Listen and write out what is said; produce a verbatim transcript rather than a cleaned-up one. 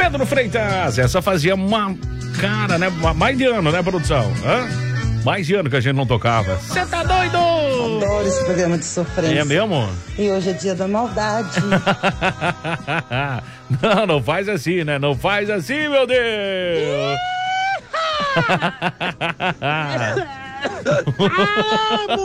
Pedro Freitas, essa fazia uma cara, né? Mais de ano, né, produção? Hã? Mais de ano que a gente não tocava. Você tá doido? Adoro esse programa de sofrência. É mesmo? E hoje é dia da maldade. Não, não faz assim, né? Não faz assim, meu Deus! Ah,